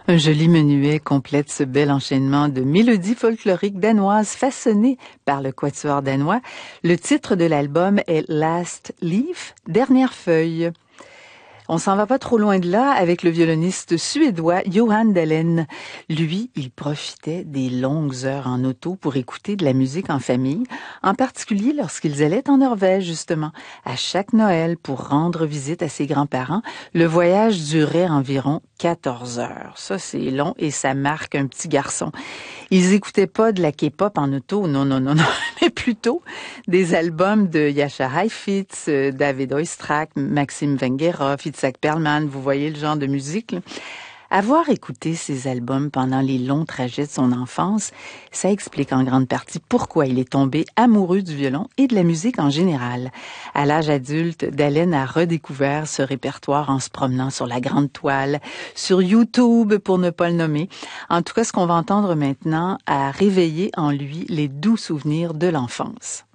Un joli menuet complète ce bel enchaînement de mélodies folkloriques danoises façonnées par le quatuor danois. Le titre de l'album est Last Leaf, dernière feuille. On s'en va pas trop loin de là avec le violoniste suédois Johan Dalen. Lui, il profitait des longues heures en auto pour écouter de la musique en famille, en particulier lorsqu'ils allaient en Norvège, justement. À chaque Noël, pour rendre visite à ses grands-parents, le voyage durait environ 14 heures. Ça, c'est long et ça marque un petit garçon. Ils écoutaient pas de la K-pop en auto, non, mais plutôt des albums de Jascha Heifetz, David Oistrakh, Maxime Vengerov, Itzhak Perlman, vous voyez le genre de musique, là. Avoir écouté ces albums pendant les longs trajets de son enfance, ça explique en grande partie pourquoi il est tombé amoureux du violon et de la musique en général. À l'âge adulte, Dalen a redécouvert ce répertoire en se promenant sur la grande toile, sur YouTube pour ne pas le nommer. En tout cas, ce qu'on va entendre maintenant a réveillé en lui les doux souvenirs de l'enfance.